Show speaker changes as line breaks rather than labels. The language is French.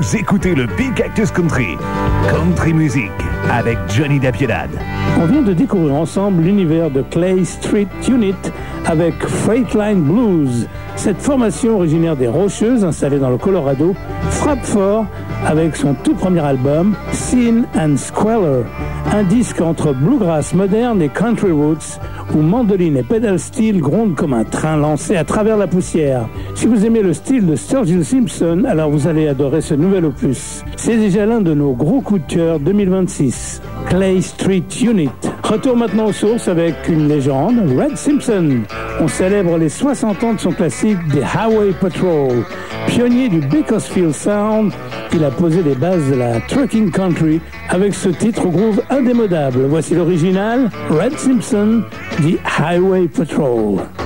Vous écoutez le Big Cactus Country. Country Music avec Johnny Dapiedad.
On vient de découvrir ensemble l'univers de Clay Street Unit avec Freightline Blues. Cette formation originaire des Rocheuses, installée dans le Colorado, frappe fort avec son tout premier album, Sin and Squalor, un disque entre bluegrass moderne et country roots, où mandoline et pedal steel grondent comme un train lancé à travers la poussière. Si vous aimez le style de Sturgill Simpson, alors vous allez adorer ce nouvel opus. C'est déjà l'un de nos gros coups de cœur 2026. Clay Street Unit. Retour maintenant aux sources avec une légende, Red Simpson. On célèbre les 60 ans de son classique The Highway Patrol. Pionnier du Bakersfield Sound, il a posé les bases de la trucking country avec ce titre au groove indémodable. Voici l'original, Red Simpson, The Highway Patrol.